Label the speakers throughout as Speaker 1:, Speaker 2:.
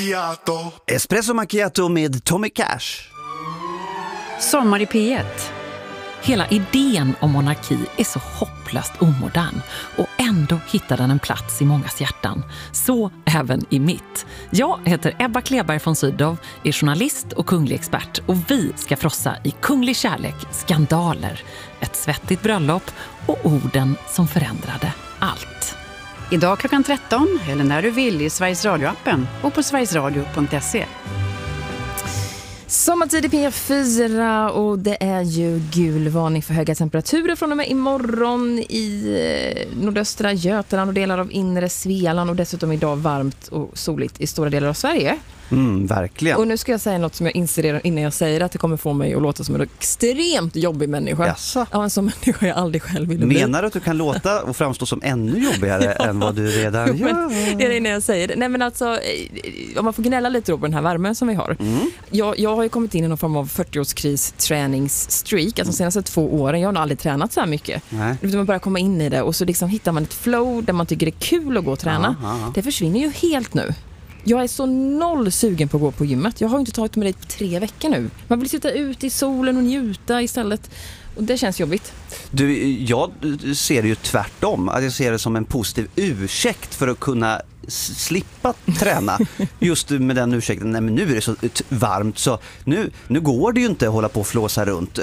Speaker 1: Espresso Macchiato med Tommy Cash.
Speaker 2: Sommar i P1. Hela idén om monarki är så hopplöst omodern och ändå hittar den en plats i mångas hjärtan. Så även i mitt. Jag heter Ebba Kleberg von Sydow, är journalist och kunglig expert och vi ska frossa i kunglig kärlek, skandaler, ett svettigt bröllop och orden som förändrade allt.
Speaker 3: Idag klockan 13 eller när du vill i Sveriges Radio-appen och på sverigesradio.se.
Speaker 4: Sommartid i P4 och det är ju gul varning för höga temperaturer från och med imorgon i nordöstra Götaland och delar av inre Svealand och dessutom idag varmt och soligt i stora delar av Sverige.
Speaker 1: Verkligen.
Speaker 4: Och nu ska jag säga något som jag inser redan innan jag säger att det kommer få mig att låta som en extremt jobbig människa.
Speaker 1: Jaså?
Speaker 4: Ja, en sån människa jag aldrig själv ville bli.
Speaker 1: Menar du att du kan låta och framstå som ännu jobbigare än vad du redan gör?
Speaker 4: Men det är innan jag säger det. Nej, men alltså, om man får gnälla lite då på den här värmen som vi har. Jag har ju kommit in i någon form av 40-årskris träningsstreak. Alltså de senaste 2 åren. Jag har nog aldrig tränat så här mycket.
Speaker 1: Nej.
Speaker 4: Man börjar komma in i det och så liksom hittar man ett flow där man tycker det är kul att gå och träna. Det försvinner ju helt nu. Jag är så noll sugen på att gå på gymmet. Jag har inte tagit med det på 3 veckor nu. Man vill sitta ute i solen och njuta istället. Och det känns jobbigt.
Speaker 1: Du, jag ser det ju tvärtom. Att jag ser det som en positiv ursäkt för att kunna slippa träna. Just med den ursäkten, nej men nu är det så varmt så nu går det ju inte att hålla på och flåsa runt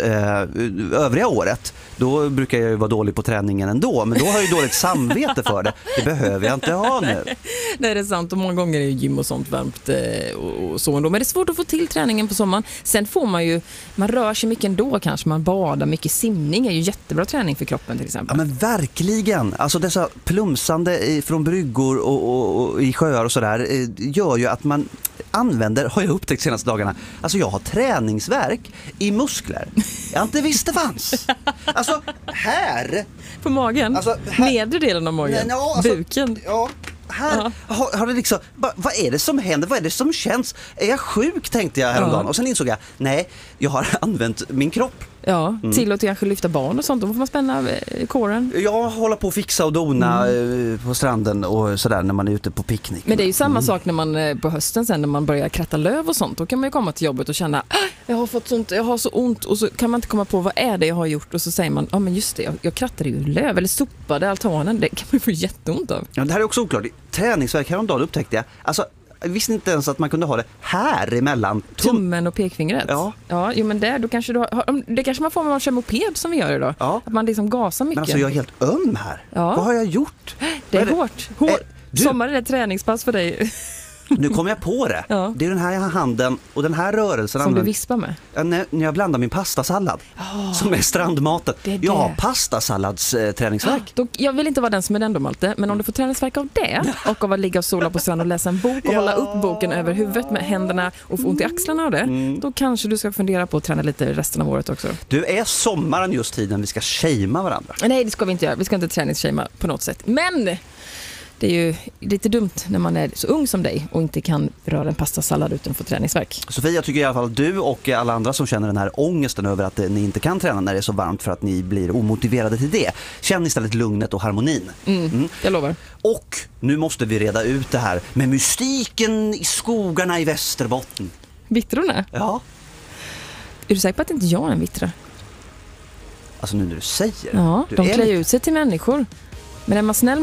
Speaker 1: övriga året. Då brukar jag ju vara dålig på träningen ändå, men då har jag ju dåligt samvete för det. Det behöver jag inte ha nu.
Speaker 4: Det är sant och många gånger är ju gym och sånt varmt och så ändå. Men det är svårt att få till träningen på sommaren. Sen får man rör sig mycket ändå kanske, man badar mycket, simning är ju jättebra träning för kroppen till exempel.
Speaker 1: Ja men verkligen, alltså dessa plumsande från bryggor och i sjöar och sådär gör ju att man använder, har jag upptäckt senaste dagarna, alltså jag har träningsvärk i muskler jag inte visste fanns. Alltså här
Speaker 4: på magen,
Speaker 1: alltså, här,
Speaker 4: nedre delen av magen,
Speaker 1: nej, alltså,
Speaker 4: buken.
Speaker 1: Ja, här har det liksom, vad är det som händer, vad är det som känns, är jag sjuk tänkte jag häromdagen och sen insåg jag, nej, jag har använt min kropp.
Speaker 4: Ja, till att kanske lyfta barn och sånt. Då får man spänna kåren.
Speaker 1: Jag håller på att fixa och dona på stranden och sådär när man är ute på picknick.
Speaker 4: Men det är ju samma sak när man på hösten sen när man börjar kratta löv och sånt. Då kan man ju komma till jobbet och känna jag har fått sånt, jag har så ont och så kan man inte komma på vad är det jag har gjort och så säger man, ja men just det, jag krattade ju löv eller sopade altanen. Det kan man få jätteont av.
Speaker 1: Ja, det här är också oklart. Träningsverk häromdagen upptäckte jag. Alltså jag visste inte ens att man kunde ha det här emellan
Speaker 4: tummen och pekfingret. Ja, jo, men det kanske det kanske man får när man kör moped som vi gör idag. Ja. Att man liksom gasar mycket.
Speaker 1: Men alltså jag är helt öm här. Ja. Vad har jag gjort?
Speaker 4: Det är hårt. Sommaren är träningspass för dig.
Speaker 1: Nu kommer jag på det. Ja. Det är den här handen och den här rörelsen.
Speaker 4: Som du vispar med?
Speaker 1: Ja, när jag blandar min pastasallad. Som är strandmaten. Jag har pastasallads träningsverk.
Speaker 4: Jag vill inte vara den som är den då, Malte. Men om du får träningsverk av det och av att ligga och sola på strand och läsa en bok och hålla upp boken över huvudet med händerna och få ont i axlarna av det. Då kanske du ska fundera på att träna lite resten av året också.
Speaker 1: Du, är sommaren just tiden vi ska shamea varandra?
Speaker 4: Nej, det ska vi inte göra. Vi ska inte träningsshamea på något sätt. Men det är ju lite dumt när man är så ung som dig och inte kan röra en pastasallad utan att få träningsverk.
Speaker 1: Sofia, jag tycker i alla fall att du och alla andra som känner den här ångesten över att ni inte kan träna när det är så varmt för att ni blir omotiverade till det. Känn istället lugnet och harmonin.
Speaker 4: Jag lovar.
Speaker 1: Och nu måste vi reda ut det här med mystiken i skogarna i Västerbotten.
Speaker 4: Vittrorna?
Speaker 1: Ja.
Speaker 4: Är du säker på att inte jag är en vittra?
Speaker 1: Alltså nu när du säger.
Speaker 4: Ja, de klär ut sig till människor. Men är man snäll